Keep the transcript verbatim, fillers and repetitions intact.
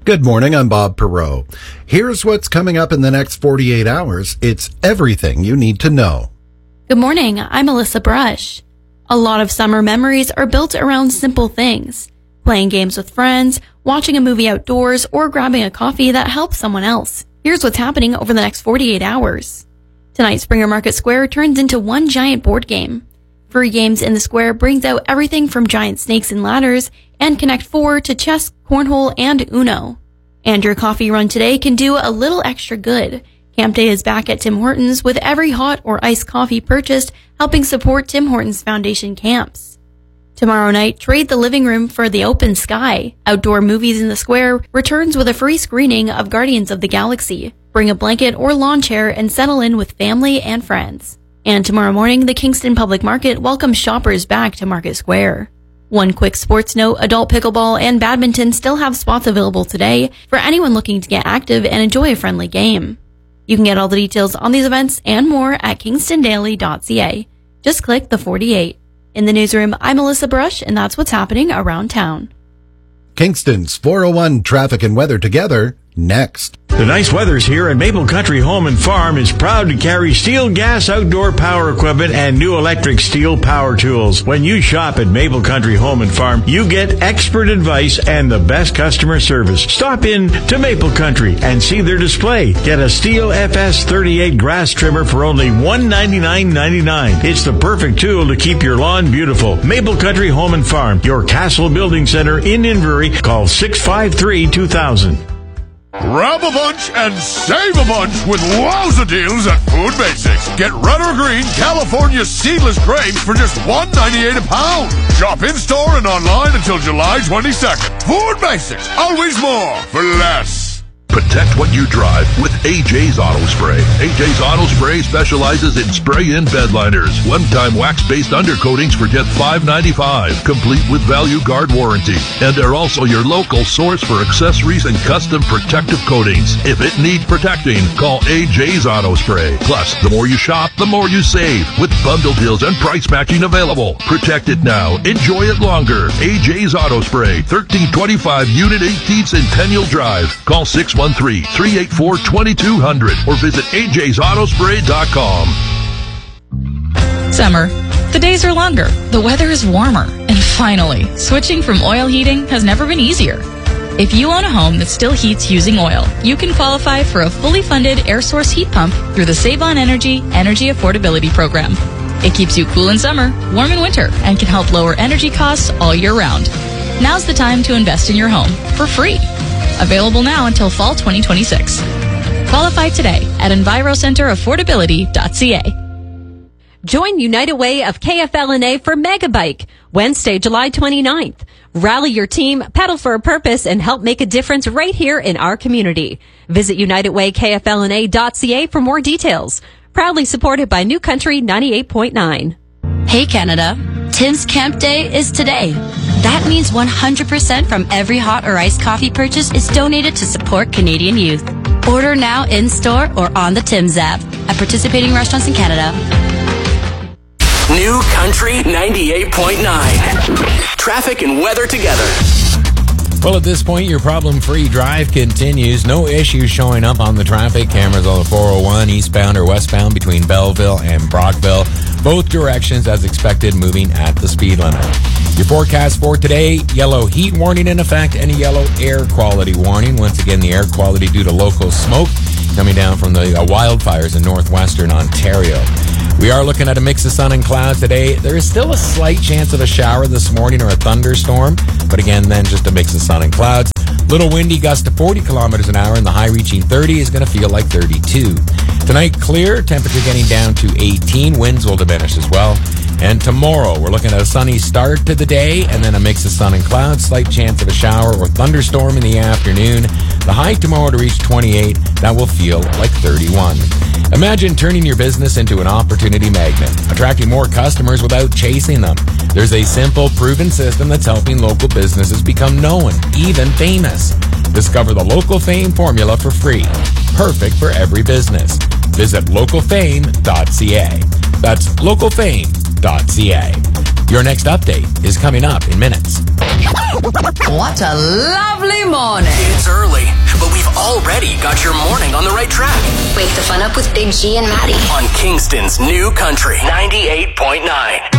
Good morning, I'm Bob Perot. Here's what's coming up in the next forty-eight hours. It's everything you need to know. Good morning, I'm Melissa Brush. A lot of summer memories are built around simple things. Playing games with friends, watching a movie outdoors, or grabbing a coffee that helps someone else. Here's what's happening over the next forty-eight hours. Tonight, Springer Market Square turns into one giant board game. Free Games in the Square brings out everything from giant snakes and ladders and Connect Four to chess, cornhole, and Uno. And your coffee run today can do a little extra good. Camp Day is back at Tim Hortons with every hot or iced coffee purchased helping support Tim Hortons Foundation camps. Tomorrow night, trade the living room for the open sky. Outdoor Movies in the Square returns with a free screening of Guardians of the Galaxy. Bring a blanket or lawn chair and settle in with family and friends. And tomorrow morning, the Kingston Public Market welcomes shoppers back to Market Square. One quick sports note, adult pickleball and badminton still have spots available today for anyone looking to get active and enjoy a friendly game. You can get all the details on these events and more at kingston daily dot c a. Just click the forty-eight. In the newsroom, I'm Melissa Brush, and that's what's happening around town. Kingston's four oh one Traffic and Weather together, next. The nice weather's here, and Maple Country Home and Farm is proud to carry steel gas outdoor power equipment and new electric steel power tools. When you shop at Maple Country Home and Farm, you get expert advice and the best customer service. Stop in to Maple Country and see their display. Get a Steel F S thirty-eight grass trimmer for only one hundred ninety-nine dollars and ninety-nine cents. It's the perfect tool to keep your lawn beautiful. Maple Country Home and Farm, your Castle Building Center in Inverie. Call six five three, two thousand. Grab a bunch and save a bunch with wowza deals at Food Basics. Get red or green California seedless grapes for just one dollar and ninety-eight cents a pound. Shop in-store and online until July twenty-second. Food Basics, always more for less. Protect what you drive with A J's Auto Spray. A J's Auto Spray specializes in spray-in bed liners. One-time wax-based undercoatings for just five dollars and ninety-five cents, complete with Value Guard warranty. And they're also your local source for accessories and custom protective coatings. If it needs protecting, call A J's Auto Spray. Plus, the more you shop, the more you save, with bundle deals and price matching available. Protect it now. Enjoy it longer. A J's Auto Spray, thirteen twenty-five Unit eighteen Centennial Drive. Call six one three, three eight four, two two zero zero or visit A J's auto spray dot com. Summer. The days are longer, the weather is warmer, and finally, switching from oil heating has never been easier. If you own a home that still heats using oil, you can qualify for a fully funded air source heat pump through the Save on Energy Energy Affordability Program. It keeps you cool in summer, warm in winter, and can help lower energy costs all year round. Now's the time to invest in your home for free. Available now until fall twenty twenty-six. Qualify today at enviro center affordability dot c a. Join United Way of K F L N A for Megabike, Wednesday, July twenty-ninth. Rally your team, pedal for a purpose, and help make a difference right here in our community. Visit united way k f l n a dot c a for more details. Proudly supported by New Country ninety-eight point nine. Hey Canada, Tim's Camp Day is today. That means one hundred percent from every hot or iced coffee purchase is donated to support Canadian youth. Order now in-store or on the Tim's app at participating restaurants in Canada. New Country ninety-eight point nine. Traffic and weather together. Well, at this point, your problem-free drive continues. No issues showing up on the traffic cameras on the four oh one, eastbound or westbound between Belleville and Brockville. Both directions, as expected, moving at the speed limit. Your forecast for today, yellow heat warning in effect and a yellow air quality warning. Once again, the air quality due to local smoke coming down from the uh, wildfires in northwestern Ontario. We are looking at a mix of sun and clouds today. There is still a slight chance of a shower this morning or a thunderstorm, but again, then just a mix of sun and clouds. Little windy, gust to forty kilometers an hour, and the high reaching thirty is going to feel like thirty-two. Tonight, clear, temperature getting down to eighteen. Winds will diminish as well. And tomorrow, we're looking at a sunny start to the day, and then a mix of sun and clouds, slight chance of a shower or thunderstorm in the afternoon. The high tomorrow to reach twenty-eight, that will feel like thirty-one. Imagine turning your business into an opportunity magnet, attracting more customers without chasing them. There's a simple, proven system that's helping local businesses become known, even famous. Discover the Local Fame formula for free. Perfect for every business. Visit local fame dot c a. That's local fame dot c a. Your next update is coming up in minutes. What a lovely morning. It's early. already got your morning on the right track. Wake the fun up with Big G and Maddie on Kingston's New Country ninety-eight point nine.